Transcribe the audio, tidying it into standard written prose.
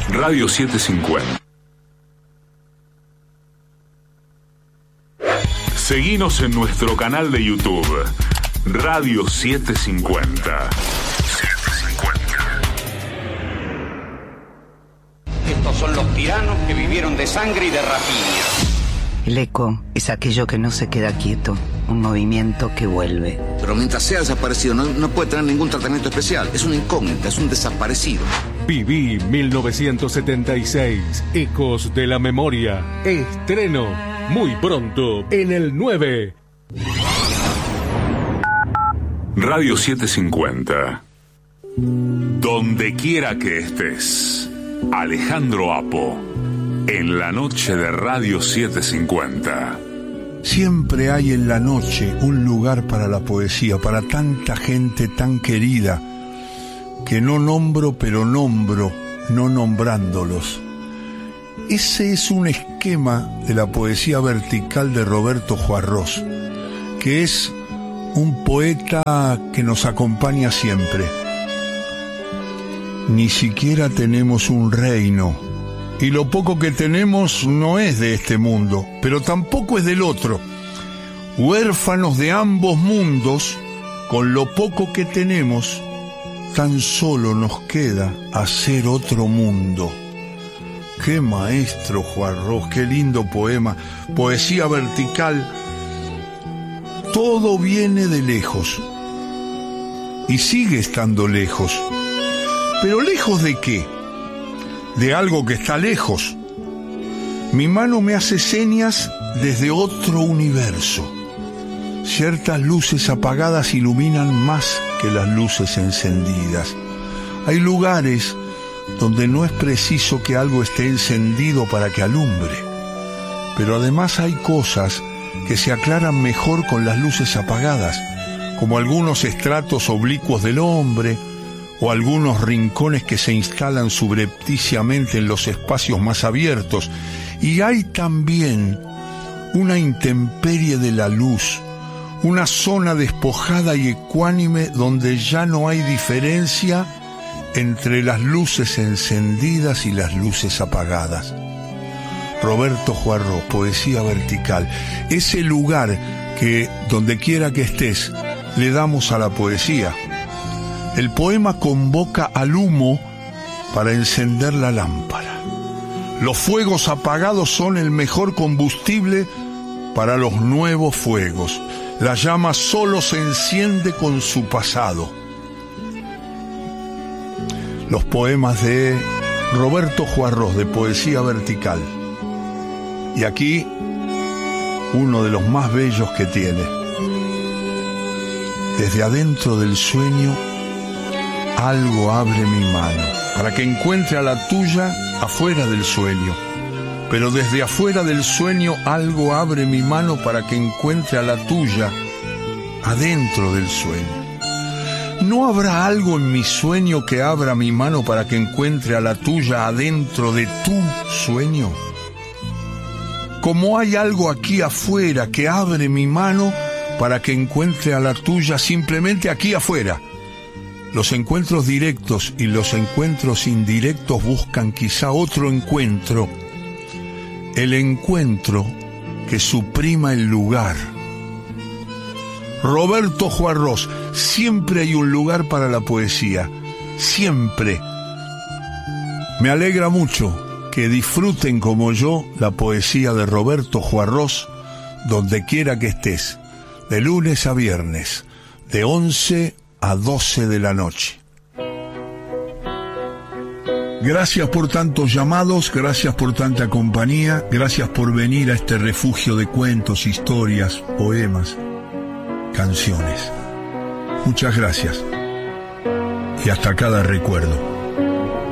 Radio 750. Seguinos en nuestro canal de YouTube, Radio 750. Estos son los tiranos que vivieron de sangre y de rapiña. El eco es aquello que no se queda quieto, un movimiento que vuelve. Pero mientras sea desaparecido no puede tener ningún tratamiento especial. Es una incógnita, es un desaparecido. Viví 1976, Ecos de la Memoria. Estreno muy pronto en el 9. Radio 750. Donde quiera que estés. Alejandro Apo. En la noche de Radio 750. Siempre hay en la noche un lugar para la poesía, para tanta gente tan querida, que no nombro, pero nombro, no nombrándolos. Ese es un esquema de la poesía vertical de Roberto Juarros, que es un poeta que nos acompaña siempre. Ni siquiera tenemos un reino. Y lo poco que tenemos no es de este mundo, pero tampoco es del otro. Huérfanos de ambos mundos, con lo poco que tenemos, tan solo nos queda hacer otro mundo. ¡Qué maestro, Juarros! ¡Qué lindo poema! Poesía vertical. Todo viene de lejos. Y sigue estando lejos. ¿Pero lejos de qué? De algo que está lejos. Mi mano me hace señas desde otro universo. Ciertas luces apagadas iluminan más que las luces encendidas. Hay lugares donde no es preciso que algo esté encendido para que alumbre. Pero además hay cosas que se aclaran mejor con las luces apagadas, como algunos estratos oblicuos del hombre, o algunos rincones que se instalan subrepticiamente en los espacios más abiertos. Y hay también una intemperie de la luz, una zona despojada y ecuánime donde ya no hay diferencia entre las luces encendidas y las luces apagadas. Roberto Juarros, Poesía Vertical, ese lugar que, donde quiera que estés, le damos a la poesía. El poema convoca al humo para encender la lámpara. Los fuegos apagados son el mejor combustible para los nuevos fuegos. La llama solo se enciende con su pasado. Los poemas de Roberto Juarros, de Poesía Vertical. Y aquí, uno de los más bellos que tiene. Desde adentro del sueño, algo abre mi mano, para que encuentre a la tuya afuera del sueño. Pero desde afuera del sueño, algo abre mi mano para que encuentre a la tuya adentro del sueño. ¿No habrá algo en mi sueño que abra mi mano para que encuentre a la tuya adentro de tu sueño? Como hay algo aquí afuera que abre mi mano para que encuentre a la tuya simplemente aquí afuera. Los encuentros directos y los encuentros indirectos buscan quizá otro encuentro, el encuentro que suprima el lugar. Roberto Juarros, siempre hay un lugar para la poesía, siempre. Me alegra mucho que disfruten como yo la poesía de Roberto Juarros, donde quiera que estés, de lunes a viernes, de 11 a 12 de la noche. Gracias por tantos llamados, gracias por tanta compañía, gracias por venir a este refugio de cuentos, historias, poemas, canciones. Muchas gracias. Y hasta cada recuerdo.